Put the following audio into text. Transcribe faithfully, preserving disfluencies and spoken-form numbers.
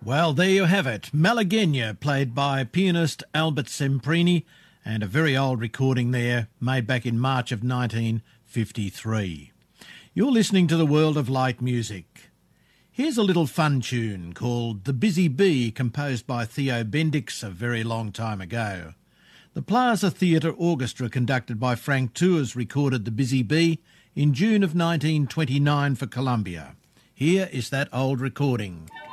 Well, there you have it. Malagueña, played by pianist Albert Semprini, and a very old recording there, made back in March of nineteen fifty-three. You're listening to the World of Light Music. Here's a little fun tune called The Busy Bee, composed by Theo Bendix a very long time ago. The Plaza Theatre Orchestra, conducted by Frank Tours, recorded The Busy Bee in June of nineteen twenty-nine for Columbia. Here is that old recording.